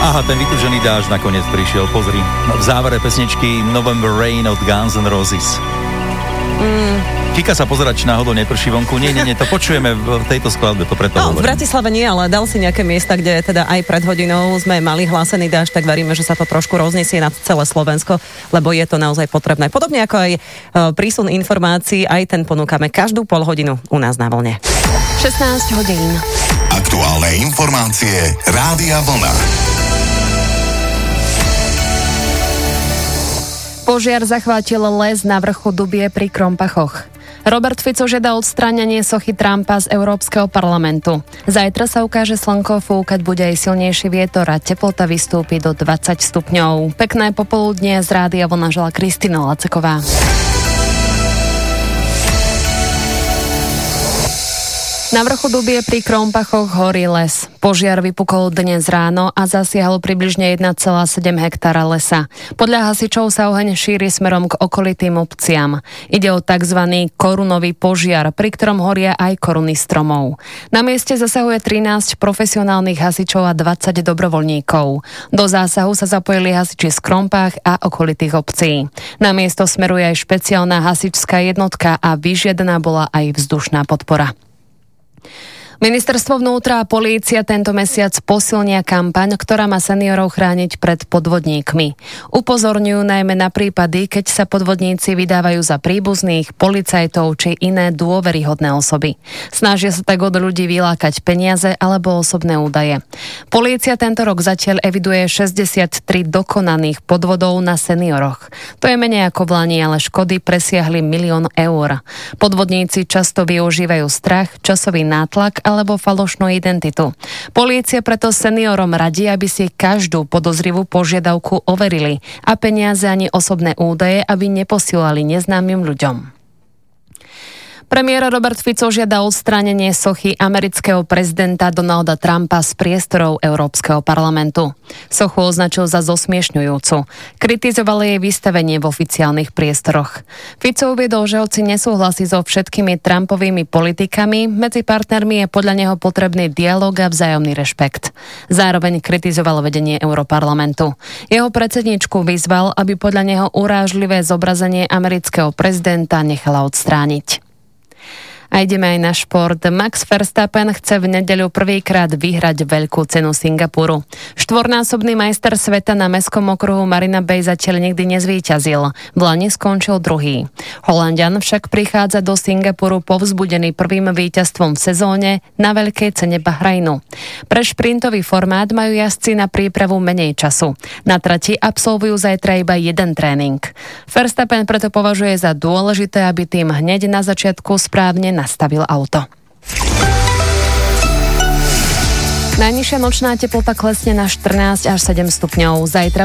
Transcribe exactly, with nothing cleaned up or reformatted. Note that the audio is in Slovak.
Aha, ten vytúžený dážď nakoniec prišiel, pozri. V závere pesničky November Rain od Guns N' Roses. Mm. Kika sa pozerať, či náhodou neprší vonku. Nie, nie, nie, to počujeme v tejto skladbe, to preto No, hovorím. v Bratislave nie, ale dal si nejaké miesta, kde teda aj pred hodinou sme mali hlásený dážď, tak veríme, že sa to trošku rozniesie na celé Slovensko, lebo je to naozaj potrebné. Podobne ako aj prísun informácií, aj ten ponúkame každú pol hodinu u nás na vlne. šestnásť hodín. Aktuálne informácie Rádia Vlna. Požiar zachvátil les na vrchu Dubie pri Krompachoch. Robert Fico žiada odstránenie sochy Trumpa z Európskeho parlamentu. Zajtra sa ukáže slnko, fúkať bude aj silnejší vietor a teplota vystúpi do dvadsať stupňov. Pekné popoludnie z Rádia Vlna žela Kristina Laceková. Na vrchu Dubie pri Krompachoch horí les. Požiar vypukol dnes ráno a zasiahol približne jeden celá sedem hektára lesa. Podľa hasičov sa oheň šíri smerom k okolitým obciam. Ide o tzv. Korunový požiar, pri ktorom horia aj koruny stromov. Na mieste zasahuje trinásť profesionálnych hasičov a dvadsať dobrovoľníkov. Do zásahu sa zapojili hasiči z Krompách a okolitých obcí. Na miesto smeruje aj špeciálna hasičská jednotka a vyžiadaná bola aj vzdušná podpora. Ministerstvo vnútra a polícia tento mesiac posilnia kampaň, ktorá má seniorov chrániť pred podvodníkmi. Upozorňujú najmä na prípady, keď sa podvodníci vydávajú za príbuzných, policajtov či iné dôveryhodné osoby. Snažia sa tak od ľudí vylákať peniaze alebo osobné údaje. Polícia tento rok zatiaľ eviduje šesťdesiattri dokonaných podvodov na senioroch. To je menej ako v lani, ale škody presiahli milión eur. Podvodníci často využívajú strach, časový nátlak alebo falošnú identitu. Polícia preto seniorom radí, aby si každú podozrivú požiadavku overili a peniaze ani osobné údaje, aby neposielali neznámym ľuďom. Premiér Robert Fico žiada odstránenie sochy amerického prezidenta Donalda Trumpa z priestorov Európskeho parlamentu. Sochu označil za zosmiešňujúcu. Kritizoval jej vystavenie v oficiálnych priestoroch. Fico uviedol, že hoci nesúhlasí so všetkými Trumpovými politikami, medzi partnermi je podľa neho potrebný dialog a vzájomný rešpekt. Zároveň kritizoval vedenie Europarlamentu. Jeho predsedničku vyzval, aby podľa neho urážlivé zobrazenie amerického prezidenta nechala odstrániť. A ideme aj na šport. Max Verstappen chce v nedeľu prvýkrát vyhrať veľkú cenu Singapuru. Štvornásobný majster sveta na mestskom okruhu Marina Bay zatiaľ nikdy nezvíťazil. V lani skončil druhý. Holanďan však prichádza do Singapuru povzbudený prvým víťazstvom v sezóne na veľkej cene Bahrajnu. Pre šprintový formát majú jazdci na prípravu menej času. Na trati absolvujú zajtra iba jeden tréning. Verstappen preto považuje za dôležité, aby tým hneď na začiatku správne nastavil auto. Najnižšia nočná teplota klesne na štrnásť až sedem stupňov. Zajtra